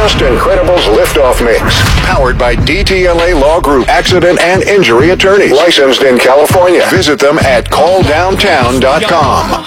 Just Incredibles Liftoff Mix. Powered by DTLA Law Group, accident and injury attorneys. Licensed in California. Visit them at calldowntown.com.